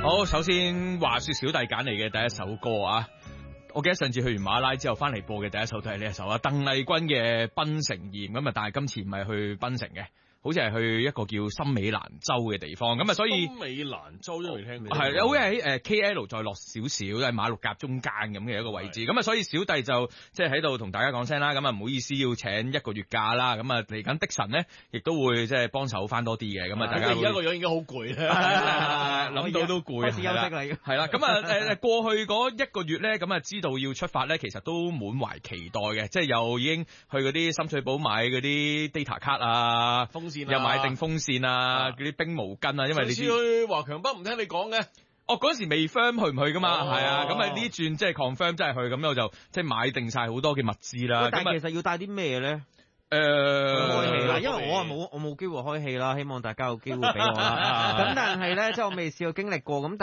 好，首先話說小弟揀嚟嘅第一首歌啊，我記得上次去完馬拉之後翻嚟播嘅第一首都係呢一首啊，鄧麗君嘅《檳城艷》咁啊，但係今次唔係去檳城嘅。好似係去一個叫森美蘭州嘅地方，咁啊所以森美蘭州都未聽過， 係好似喺KL 再落少少，喺馬六甲中間咁嘅一個位置，咁啊所以小弟就即係喺度同大家講聲啦，咁啊唔好意思要請一個月假啦，咁啊嚟緊的神咧亦都會即係幫手翻多啲嘅，咁啊大家而家個樣已經好攰啦， 諗到都攰， 開始休息啦， 係啦，咁啊過去嗰一個月咧，咁啊知道要出發咧，其實都滿懷期待嘅，即係又已經去嗰啲深水埗買嗰啲 data 卡啊。又買定風扇啊，嗰啲冰毛巾啊，因為你知去華強北唔聽你講嘅， 嗰時未 firm 去唔去噶嘛，係啊，咁啊呢轉即係 confirm 真係去，咁我就即係買定晒好多嘅物資啦。 但係其實要帶啲咩咧？開戲啦，因為我冇機會開戲啦，希望大家有機會俾我啦。咁但係咧，即係我未試過經歷過咁。